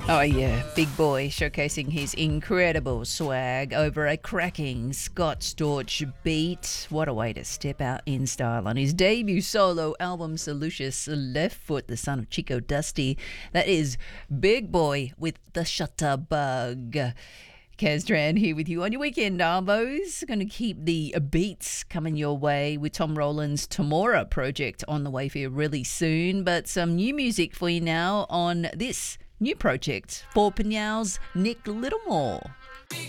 Oh, yeah, big boy showcasing his incredible swag over a cracking Scott Storch beat. What a way to step out in style on his debut solo album, Lucius Left Foot, the son of Chico Dusty. That is Big Boy with the Shutterbug. Kaz Tran here with you on your weekend, Arvos. Going to keep the beats coming your way with Tom Rowland's Tamora project on the way for you really soon. But some new music for you now on this new project for Pinyau's Nick Littlemore.